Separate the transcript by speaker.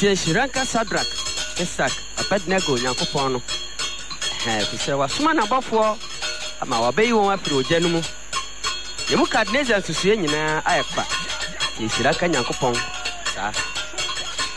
Speaker 1: Shiranka Sadrak, Esak, Abednego, Yakopono. If you was man above for my baby won't through Genumo. You look at Nazar to see you now, I have. Shiraka Yakopon, sir.